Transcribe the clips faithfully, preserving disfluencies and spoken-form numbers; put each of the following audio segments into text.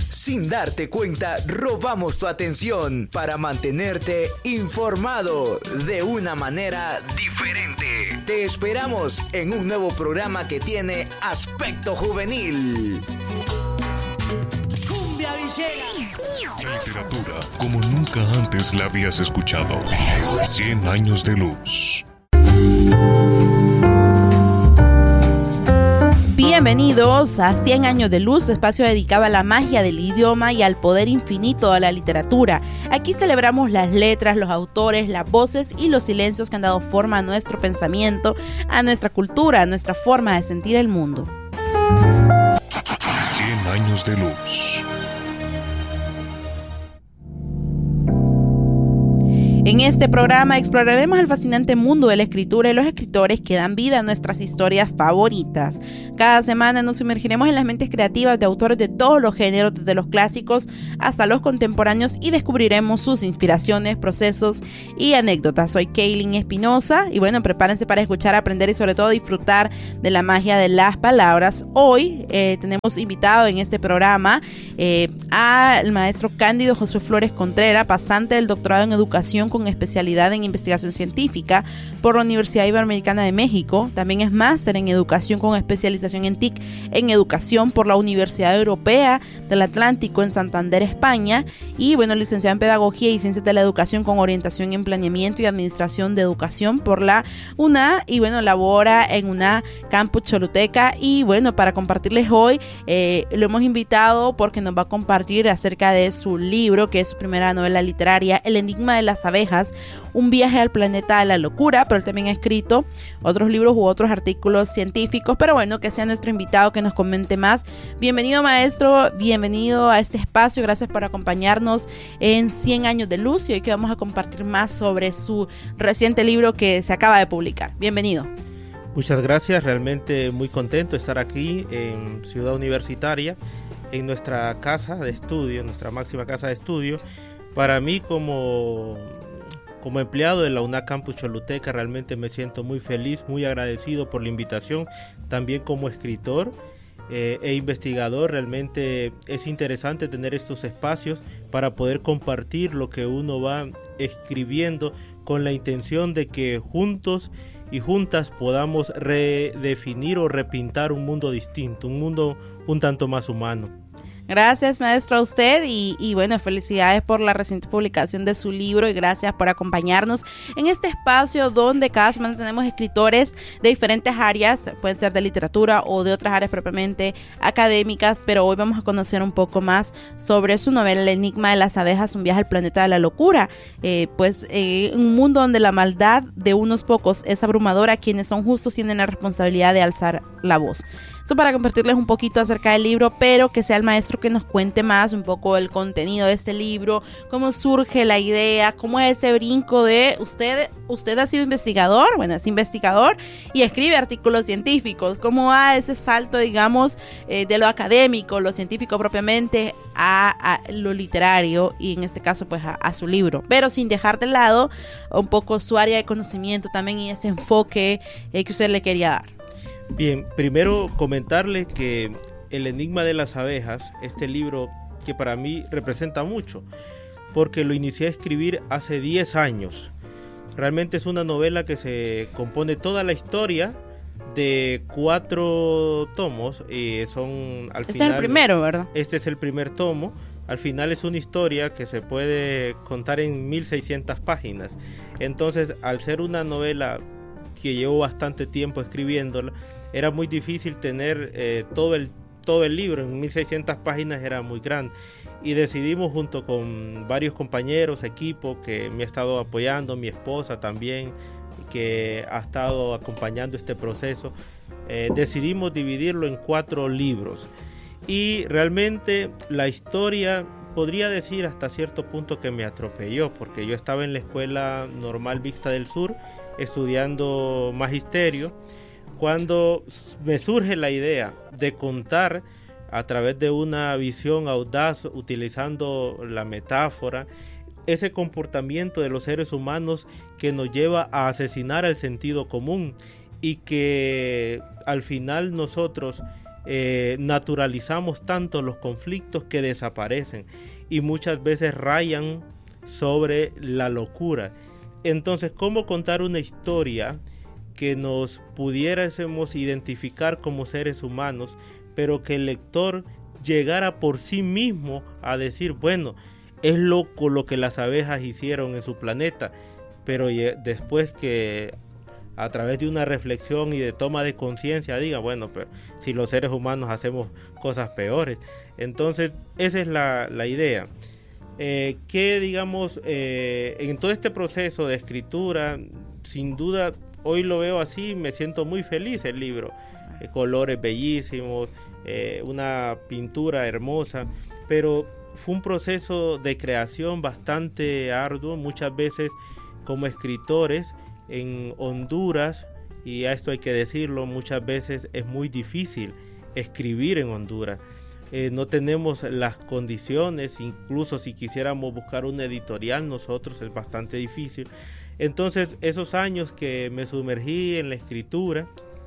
Sin darte cuenta, robamos tu atención para mantenerte informado de una manera diferente. Te esperamos en un nuevo programa que tiene aspecto juvenil. Cumbia Villera. Literatura como nunca antes la habías escuchado. Cien años de luz. Bienvenidos a cien años de luz, espacio dedicado a la magia del idioma y al poder infinito de la literatura. Aquí celebramos las letras, los autores, las voces y los silencios que han dado forma a nuestro pensamiento, a nuestra cultura, a nuestra forma de sentir el mundo. cien años de luz. En este programa exploraremos el fascinante mundo de la escritura y los escritores que dan vida a nuestras historias favoritas. Cada semana nos sumergiremos en las mentes creativas de autores de todos los géneros, desde los clásicos hasta los contemporáneos, y descubriremos sus inspiraciones, procesos y anécdotas. Soy Kaylin Espinosa y bueno, prepárense para escuchar, aprender y sobre todo disfrutar de la magia de las palabras. Hoy eh, tenemos invitado en este programa eh, al maestro Cándido José Flores Contreras, pasante del doctorado en educación con especialidad en investigación científica por la Universidad Iberoamericana de México. También es máster en educación con especialización en T I C en educación por la Universidad Europea del Atlántico en Santander, España. Y bueno, licenciado en pedagogía y ciencias de la educación con orientación en planeamiento y administración de educación por la U N A. Y bueno, labora en una campus Choluteca. Y bueno, para compartirles hoy, eh, lo hemos invitado porque nos va a compartir acerca de su libro, que es su primera novela literaria, El enigma de las abejas, un viaje al planeta de la locura. Pero él también ha escrito otros libros u otros artículos científicos. Pero bueno, que sea nuestro invitado que nos comente más. Bienvenido, maestro, bienvenido a este espacio. Gracias por acompañarnos en cien años de luz, y hoy que vamos a compartir más sobre su reciente libro que se acaba de publicar. Bienvenido. Muchas gracias, realmente muy contento de estar aquí en Ciudad Universitaria, en nuestra casa de estudio, nuestra máxima casa de estudio. Para mí, como Como empleado de la U N A Campus Choluteca, realmente me siento muy feliz, muy agradecido por la invitación. También como escritor eh, e investigador, realmente es interesante tener estos espacios para poder compartir lo que uno va escribiendo, con la intención de que juntos y juntas podamos redefinir o repintar un mundo distinto, un mundo un tanto más humano. Gracias, maestro, a usted y, y bueno, felicidades por la reciente publicación de su libro y gracias por acompañarnos en este espacio donde cada semana tenemos escritores de diferentes áreas, pueden ser de literatura o de otras áreas propiamente académicas, pero hoy vamos a conocer un poco más sobre su novela El enigma de las abejas, un viaje al planeta de la locura. Eh, pues eh, un mundo donde la maldad de unos pocos es abrumadora, quienes son justos tienen la responsabilidad de alzar la voz. Eso para compartirles un poquito acerca del libro, pero que sea el maestro que nos cuente más un poco el contenido de este libro, cómo surge la idea, cómo es ese brinco de usted, usted ha sido investigador, bueno, es investigador y escribe artículos científicos, cómo va ese salto, digamos, eh, de lo académico, lo científico propiamente, a, a lo literario y en este caso pues a, a su libro, pero sin dejar de lado un poco su área de conocimiento también y ese enfoque eh, que usted le quería dar. Bien, primero comentarle que El enigma de las abejas, este libro que para mí representa mucho, porque lo inicié a escribir hace diez años. Realmente es una novela que se compone toda la historia de cuatro tomos y son al este final... es el primero, ¿verdad? Este es el primer tomo. Al final es una historia que se puede contar en mil seiscientas páginas. Entonces, al ser una novela que llevo bastante tiempo escribiéndola, era muy difícil tener eh, todo el todo el libro en mil seiscientas páginas, era muy grande, y decidimos junto con varios compañeros, equipo que me ha estado apoyando, mi esposa también, que ha estado acompañando este proceso, eh, decidimos dividirlo en cuatro libros. Y realmente la historia, podría decir hasta cierto punto que me atropelló, porque yo estaba en la Escuela Normal Vista del Sur estudiando magisterio, cuando me surge la idea de contar a través de una visión audaz, utilizando la metáfora, ese comportamiento de los seres humanos que nos lleva a asesinar al sentido común y que al final nosotros eh, naturalizamos tanto los conflictos que desaparecen y muchas veces rayan sobre la locura. Entonces, ¿cómo contar una historia que nos pudiésemos identificar como seres humanos, pero que el lector llegara por sí mismo a decir, bueno, es loco lo que las abejas hicieron en su planeta, pero después que a través de una reflexión y de toma de conciencia diga, bueno, pero si los seres humanos hacemos cosas peores? Entonces, esa es la, la idea. Eh, que digamos, eh, en todo este proceso de escritura, sin duda, hoy lo veo así, me siento muy feliz el libro, eh, colores bellísimos, eh, una pintura hermosa, pero fue un proceso de creación bastante arduo. Muchas veces como escritores en Honduras, y a esto hay que decirlo, muchas veces es muy difícil escribir en Honduras. Eh, no tenemos las condiciones, incluso si quisiéramos buscar una editorial nosotros es bastante difícil. Entonces esos años que me sumergí en la escritura,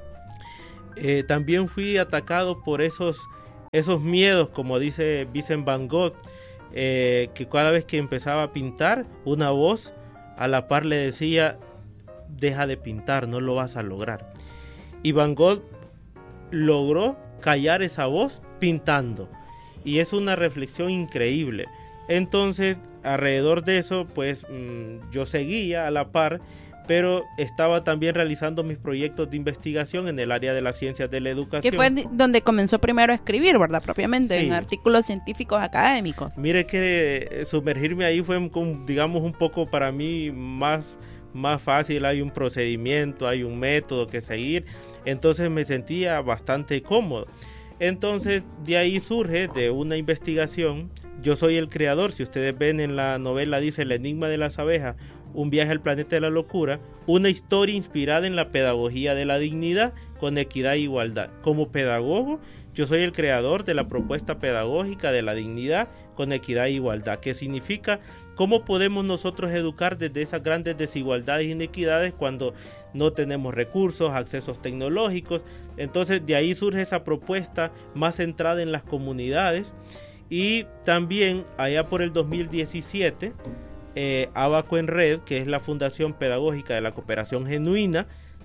eh, también fui atacado por esos, esos miedos, como dice Vincent Van Gogh, eh, que cada vez que empezaba a pintar, una voz a la par le decía, deja de pintar, no lo vas a lograr. Y Van Gogh logró callar esa voz pintando, y es una reflexión increíble. Entonces, alrededor de eso, pues mmm, yo seguía a la par, pero estaba también realizando mis proyectos de investigación en el área de las ciencias de la educación. Que fue donde comenzó primero a escribir, ¿verdad? Propiamente, sí, en artículos científicos académicos. Mire que sumergirme ahí fue, digamos, un poco para mí más, más fácil. Hay un procedimiento, hay un método que seguir, entonces me sentía bastante cómodo. Entonces de ahí surge de una investigación. Yo soy el creador, si ustedes ven en la novela dice El enigma de las abejas, un viaje al planeta de la locura, una historia inspirada en la pedagogía de la dignidad con equidad e igualdad. Como pedagogo, yo soy el creador de la propuesta pedagógica de la dignidad con equidad e igualdad, que significa cómo podemos nosotros educar desde esas grandes desigualdades e inequidades cuando no tenemos recursos, accesos tecnológicos. Entonces de ahí surge esa propuesta más centrada en las comunidades. Y también allá por el dos mil diecisiete, eh, Abaco en Red, que es la Fundación Pedagógica de la Cooperación Genuina,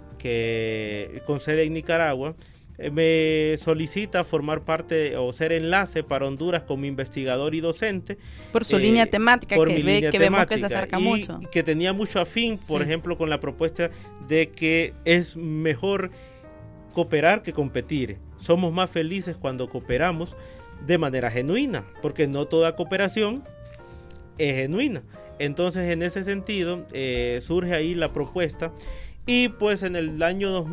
que con sede en Nicaragua, eh, me solicita formar parte o ser enlace para Honduras como investigador y docente. Por su eh, línea temática, que, ve, que vemos que se acerca y, mucho. Que tenía mucho afín, por sí. ejemplo, con la propuesta de que es mejor cooperar que competir. Somos más felices cuando cooperamos de manera genuina, porque no toda cooperación es genuina. Entonces, en ese sentido, eh, surge ahí la propuesta. Y pues en el año dos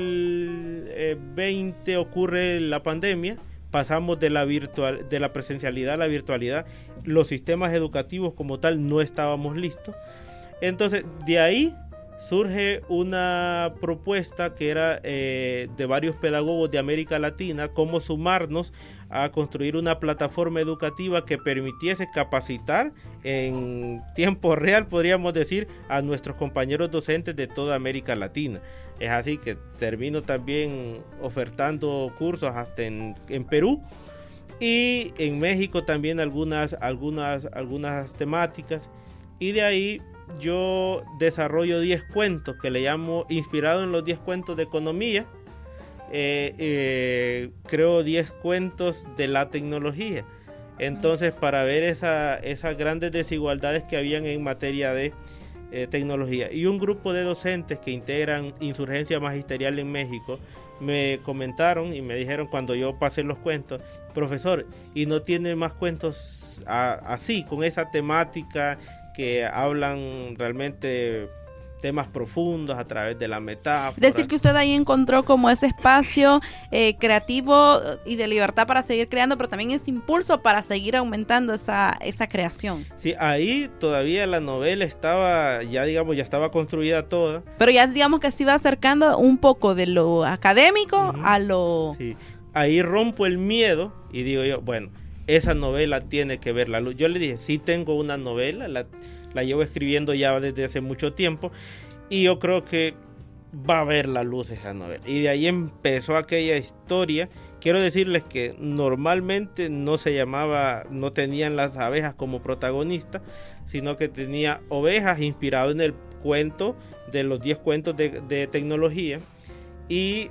mil veinte ocurre la pandemia, pasamos de la virtual, de la presencialidad a la virtualidad. Los sistemas educativos como tal no estábamos listos. Entonces, de ahí surge una propuesta que era eh, de varios pedagogos de América Latina, cómo sumarnos a construir una plataforma educativa que permitiese capacitar en tiempo real, podríamos decir, a nuestros compañeros docentes de toda América Latina. Es así que termino también ofertando cursos hasta en, en Perú, y en México también algunas, algunas, algunas temáticas, y de ahí yo desarrollo diez cuentos que le llamo, inspirado en los diez cuentos de economía. eh, eh, creo diez cuentos de la tecnología. Entonces, para ver esa, esas grandes desigualdades que habían en materia de eh, tecnología. Y un grupo de docentes que integran Insurgencia Magisterial en México me comentaron y me dijeron cuando yo pasé los cuentos, profesor, ¿y no tiene más cuentos a, así, con esa temática que hablan realmente temas profundos a través de la metáfora? Decir que usted ahí encontró como ese espacio eh, creativo y de libertad para seguir creando, pero también ese impulso para seguir aumentando esa, esa creación. Sí, ahí todavía la novela estaba, ya digamos, ya estaba construida toda. Pero ya digamos que se iba acercando un poco de lo académico uh-huh. a lo... Sí, ahí rompo el miedo y digo yo, bueno, esa novela tiene que ver la luz. Yo le dije, sí tengo una novela, la, la llevo escribiendo ya desde hace mucho tiempo y yo creo que va a ver la luz esa novela. Y de ahí empezó aquella historia quiero decirles que normalmente no se llamaba, no tenían las abejas como protagonistas, sino que tenía ovejas inspirado en el cuento de los diez cuentos de, de tecnología, y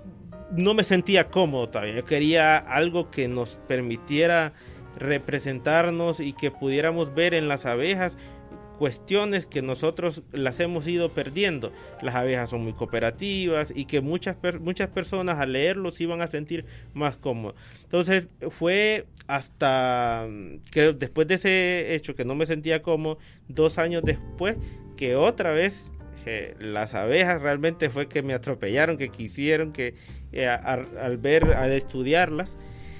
no me sentía cómodo todavía. Yo quería algo que nos permitiera representarnos y que pudiéramos ver en las abejas cuestiones que nosotros las hemos ido perdiendo. Las abejas son muy cooperativas y que muchas, muchas personas al leerlos iban a sentir más cómodos. Entonces fue hasta, creo, después de ese hecho que no me sentía cómodo, dos años después, que otra vez eh, las abejas realmente fue que me atropellaron, que quisieron que eh, a, al ver, al estudiarlas,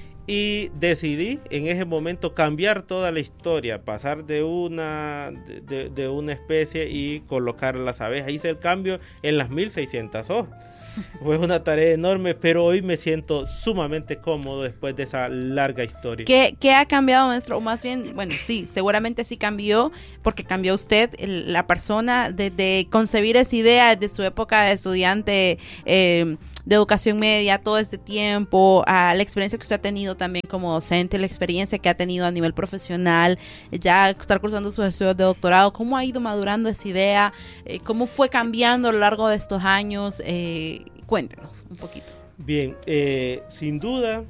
y decidí en ese momento cambiar toda la historia, pasar de una de, de una especie y colocar las abejas. Hice el cambio en las mil seiscientas hojas. Fue una tarea enorme, pero hoy me siento sumamente cómodo después de esa larga historia. ¿Qué, qué ha cambiado, maestro? O más bien, bueno, sí, seguramente sí cambió, porque cambió usted, el, la persona, de, de concebir esa idea desde su época de estudiante eh, de educación media, todo este tiempo, a la experiencia que usted ha tenido también como docente, la experiencia que ha tenido a nivel profesional, ya estar cursando sus estudios de doctorado. ¿Cómo ha ido madurando esa idea? Eh, ¿Cómo fue cambiando a lo largo de estos años? Eh, Cuéntenos un poquito. Bien, eh, sin duda,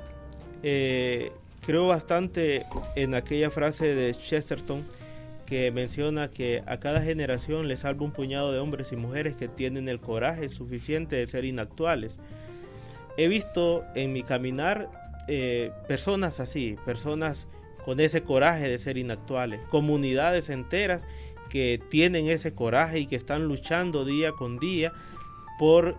eh, creo bastante en aquella frase de Chesterton que menciona que a cada generación le salva un puñado de hombres y mujeres que tienen el coraje suficiente de ser inactuales. He visto en mi caminar eh, personas así, personas con ese coraje de ser inactuales, comunidades enteras que tienen ese coraje y que están luchando día con día por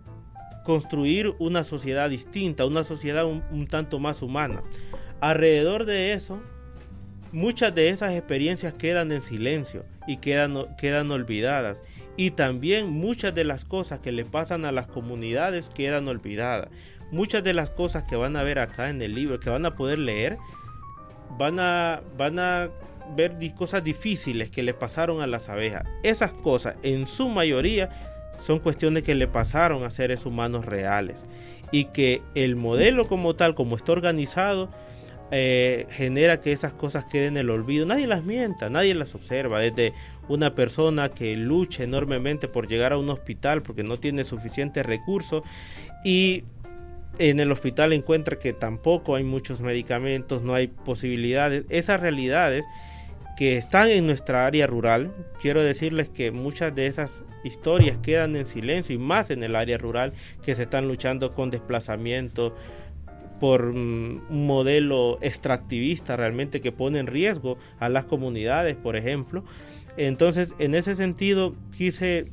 construir una sociedad distinta, una sociedad un, un tanto más humana. Alrededor de eso, muchas de esas experiencias quedan en silencio y quedan, quedan olvidadas. Y también muchas de las cosas que le pasan a las comunidades quedan olvidadas. Muchas de las cosas que van a ver acá en el libro, que van a poder leer, van a, van a ver cosas difíciles que le pasaron a las abejas. Esas cosas, en su mayoría, son cuestiones que le pasaron a seres humanos reales, y que el modelo como tal, como está organizado, eh, genera que esas cosas queden en el olvido. Nadie las mienta, nadie las observa. Desde una persona que lucha enormemente por llegar a un hospital porque no tiene suficientes recursos, y en el hospital encuentra que tampoco hay muchos medicamentos, no hay posibilidades. Esas realidades que están en nuestra área rural, quiero decirles que muchas de esas historias quedan en silencio, y más en el área rural, que se están luchando con desplazamiento por um, un modelo extractivista realmente que pone en riesgo a las comunidades, por ejemplo. Entonces, en ese sentido, quise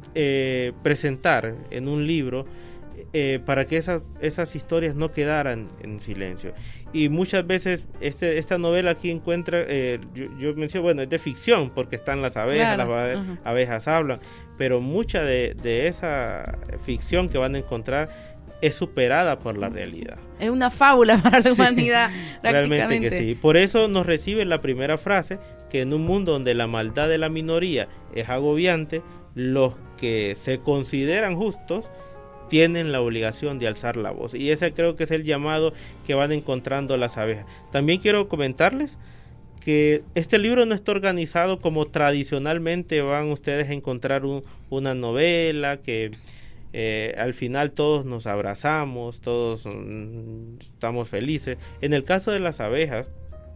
eh, presentar en un libro Eh, para que esas, esas historias no quedaran en silencio. Y muchas veces este, esta novela aquí encuentra, eh, yo, yo menciono, bueno, es de ficción porque están las abejas, claro. Las uh-huh. abejas hablan, pero mucha de, de esa ficción que van a encontrar es superada por la realidad. Es una fábula para la humanidad, sí, prácticamente. Realmente que sí. Por eso nos recibe la primera frase, que en un mundo donde la maldad de la minoría es agobiante, los que se consideran justos tienen la obligación de alzar la voz. Y ese creo que es el llamado que van encontrando las abejas. También quiero comentarles que este libro no está organizado como tradicionalmente van ustedes a encontrar un, una novela que eh, al final todos nos abrazamos, todos mm, estamos felices. En el caso de las abejas,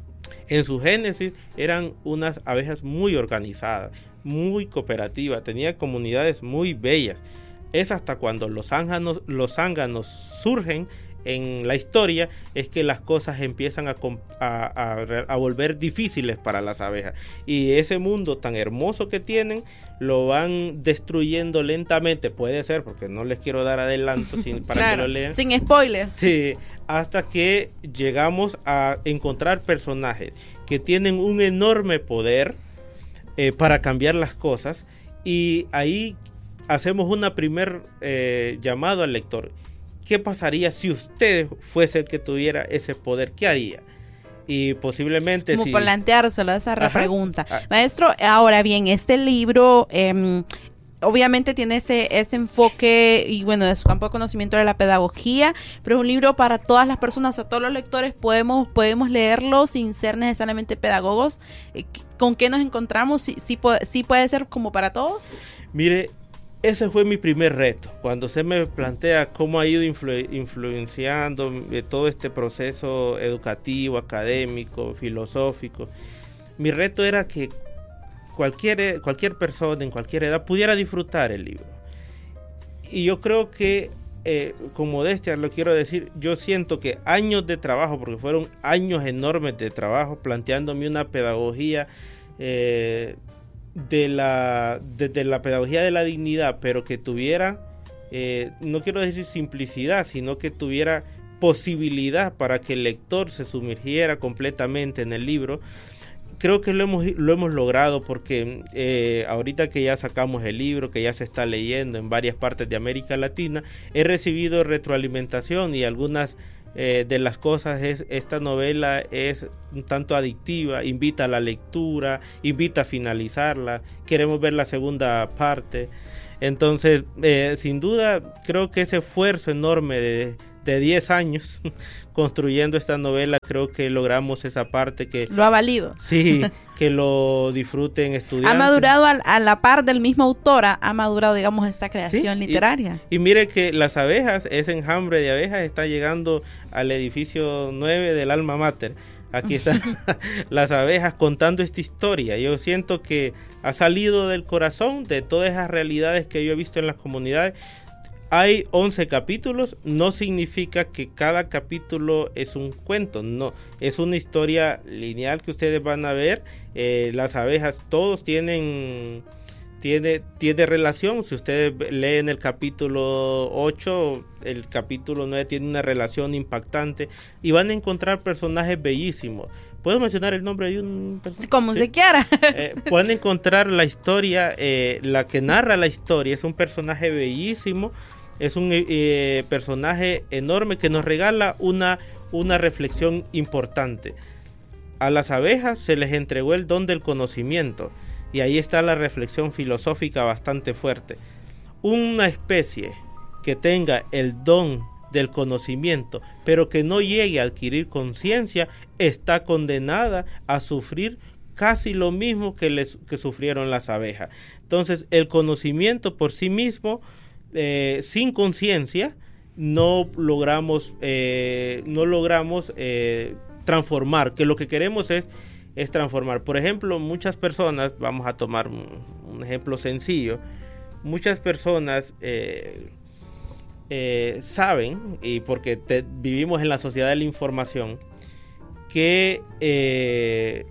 en su génesis eran unas abejas muy organizadas, muy cooperativas, tenían comunidades muy bellas. Es hasta cuando los zánganos, los zánganos surgen en la historia, es que las cosas empiezan a, a, a, a volver difíciles para las abejas. Y ese mundo tan hermoso que tienen, lo van destruyendo lentamente. Puede ser, porque no les quiero dar adelanto sin, para claro, que lo lean. Sin spoilers. Sí, hasta que llegamos a encontrar personajes que tienen un enorme poder eh, para cambiar las cosas. Y ahí hacemos una primer eh, llamado al lector. ¿Qué pasaría si usted fuese el que tuviera ese poder? ¿Qué haría? Y posiblemente como si... planteárselo, esa Ajá. pregunta. Ah. Maestro, ahora bien, este libro, eh, obviamente tiene ese, ese enfoque y bueno, de su campo de conocimiento de la pedagogía, pero es un libro para todas las personas, o sea, todos los lectores podemos, podemos leerlo sin ser necesariamente pedagogos. ¿Con qué nos encontramos? ¿Sí, sí, puede, sí puede ser como para todos? Mire, ese fue mi primer reto, cuando se me plantea cómo ha ido influ- influenciando todo este proceso educativo, académico, filosófico. Mi reto era que cualquier, cualquier persona en cualquier edad pudiera disfrutar el libro. Y yo creo que, eh, con modestia lo quiero decir, yo siento que años de trabajo, porque fueron años enormes de trabajo, planteándome una pedagogía eh, de la, de, de la pedagogía de la dignidad, pero que tuviera, eh, no quiero decir simplicidad, sino que tuviera posibilidad para que el lector se sumergiera completamente en el libro. Creo que lo hemos, lo hemos logrado porque eh, ahorita que ya sacamos el libro, que ya se está leyendo en varias partes de América Latina, he recibido retroalimentación y algunas eh, de las cosas es, esta novela es un tanto adictiva, invita a la lectura, invita a finalizarla, queremos ver la segunda parte. Entonces, eh, sin duda, creo que ese esfuerzo enorme de de diez años construyendo esta novela, creo que logramos esa parte que... Lo ha valido. Sí, que lo disfruten estudiantes. Ha madurado a, a la par del mismo autora, ha madurado, digamos, esta creación sí, literaria. Y, y mire que Las abejas, ese enjambre de abejas está llegando al edificio nueve del Alma Mater. Aquí están Las abejas contando esta historia. Yo siento que ha salido del corazón de todas esas realidades que yo he visto en las comunidades. Hay once capítulos, no significa que cada capítulo es un cuento, no, es una historia lineal que ustedes van a ver. Eh, las abejas, todos tienen, tiene, tiene relación. Si ustedes leen el capítulo ocho, el capítulo nueve tiene una relación impactante y van a encontrar personajes bellísimos. ¿Puedo mencionar el nombre de un personaje? Como sí. se quiera. Eh, pueden encontrar la historia, eh, la que narra la historia, es un personaje bellísimo. Es un eh, personaje enorme que nos regala una, una reflexión importante. A las abejas se les entregó el don del conocimiento y ahí está la reflexión filosófica bastante fuerte. Una especie que tenga el don del conocimiento pero que no llegue a adquirir conciencia está condenada a sufrir casi lo mismo que, les, que sufrieron las abejas. Entonces el conocimiento por sí mismo, Eh, sin conciencia no logramos eh, no logramos eh, transformar, que lo que queremos es, es transformar. Por ejemplo, muchas personas, vamos a tomar un, un ejemplo sencillo, muchas personas eh, eh, saben, y porque te, vivimos en la sociedad de la información, que eh,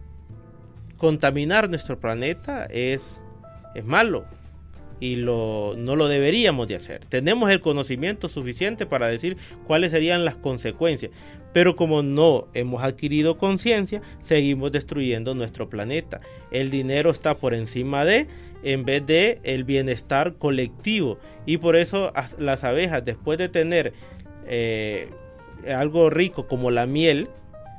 contaminar nuestro planeta es, es malo y lo, no lo deberíamos de hacer. Tenemos el conocimiento suficiente para decir cuáles serían las consecuencias, pero como no hemos adquirido conciencia, seguimos destruyendo nuestro planeta. El dinero está por encima de, en vez de el bienestar colectivo, y por eso las abejas, después de tener eh, algo rico como la miel,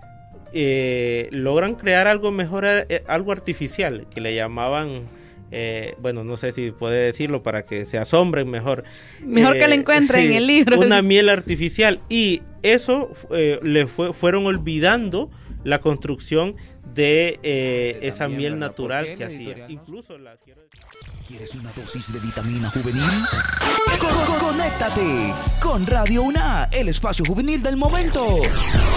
eh, logran crear algo mejor, eh, algo artificial, que le llamaban... Eh, bueno, no sé si puede decirlo para que se asombren mejor. Mejor eh, que lo encuentren sí, en el libro. Una miel artificial. Y eso eh, le fue, fueron olvidando la construcción de eh, esa miel natural que hacía. Incluso la quiero decir. ¿Quieres una dosis de vitamina juvenil? Conéctate con Radio UNA, el espacio juvenil del momento.